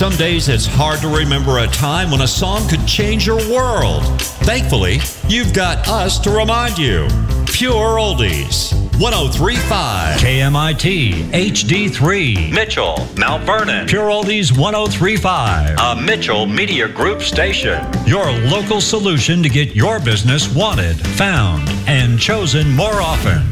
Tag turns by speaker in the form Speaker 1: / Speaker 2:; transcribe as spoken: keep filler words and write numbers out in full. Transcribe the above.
Speaker 1: Some days it's hard to remember a time when a song could change your world. Thankfully, you've got us to remind you. Pure Oldies. one oh three point five.
Speaker 2: K M I T H D three.
Speaker 3: Mitchell, Mount Vernon.
Speaker 2: Pure Oldies one oh three point five.
Speaker 3: A Mitchell Media Group station.
Speaker 2: Your local solution to get your business wanted, found, and chosen more often.